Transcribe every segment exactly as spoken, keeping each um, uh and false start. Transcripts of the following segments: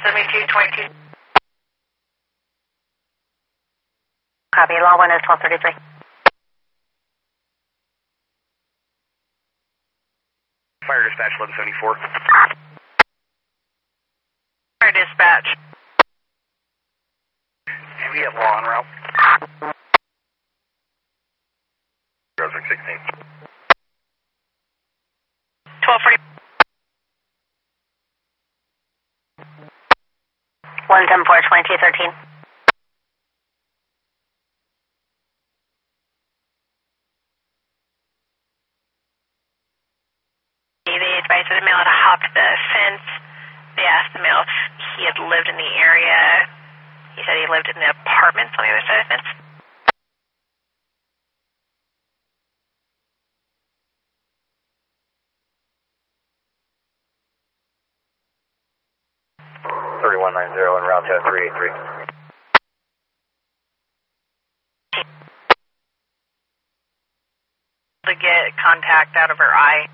seventy-two twenty-two. Copy, law one is twelve thirty-three. Fire dispatch eleven seventy-four. Fire dispatch. Do we have law en route? Brunswick sixteen. twelve forty. one seven four, twenty-two thirteen. They advised that the male had hopped the fence. They asked the male if he had lived in the area. He said he lived in the apartments on the other side of the fence. thirty-one ninety en route to three eighty-three. To get contact out of her eye.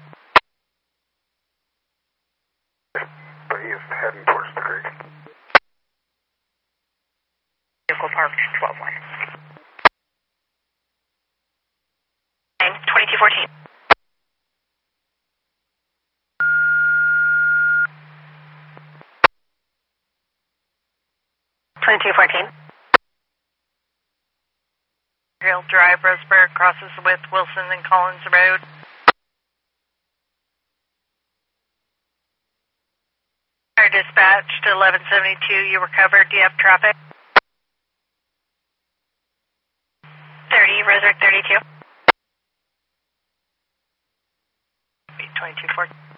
But he is heading towards the creek. Vehicle parked twelve one. twenty-two fourteen. twenty-two fourteen. Hill Drive, Roseburg, crosses with Wilson and Collins Road. Fire dispatch to eleven seventy-two, you were covered. Do you have traffic? thirty, Roseburg thirty-two. twenty-two fourteen.